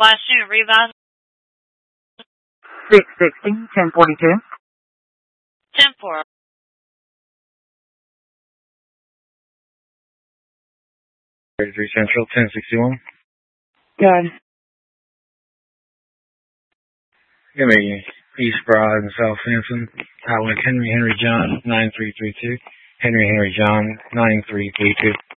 Last unit revised. 660, 1042. 10-4. Central, 1061. Good. Give me East Broad and South Sampson. Highway Henry John 9332. Henry John 9332.